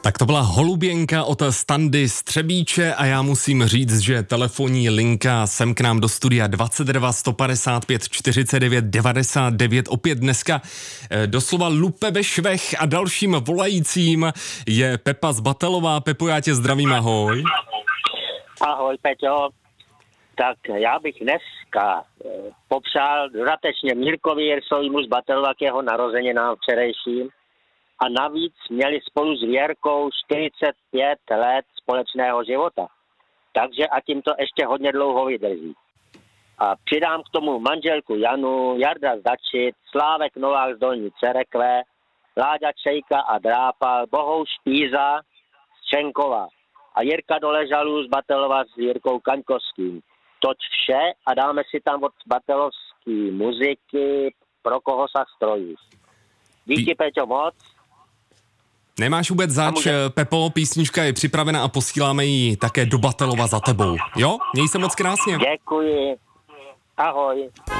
Tak to byla Holuběnka od Standy Střebíče a já musím říct, že telefonní linka sem k nám do studia 22 155 49 99 opět dneska doslova lupe ve švech a dalším volajícím je Pepa z Batelova. Pepo, já tě zdravím, ahoj. Ahoj, Peťo. Tak já bych dneska popřál dodatečně Mírkovi Jirsovému z Batelova k jeho narozeninám včerejším. A navíc měli spolu s Věrkou 45 let společného života. Takže a tím to ještě hodně dlouho vydrží. A přidám k tomu manželku Janu, Jarda Zdačit, Slávek Novák z Dolní Cerekve, Láďa Čejka a Drápal, Bohouš Píza z Čenkova a Jirka Doležalů z Batelova s Jirkou Kaňkovským. Toť vše a dáme si tam od batelovský muziky Pro koho sa strojí. Díky, Peťo, moc. Nemáš vůbec zač, Pepo, písnička je připravena a posíláme ji také do Batelova za tebou. Jo? Měj se moc krásně. Děkuji. Ahoj.